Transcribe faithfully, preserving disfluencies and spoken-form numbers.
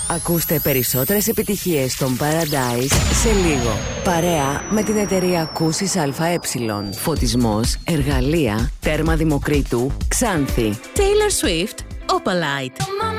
Ακούστε περισσότερες επιτυχίες των Paradise σε λίγο. Παρέα με την εταιρεία Ακούσεις ΑΕ. Φωτισμός, εργαλεία, τέρμα Δημοκρίτου, Ξάνθη. Taylor Swift, Opalite.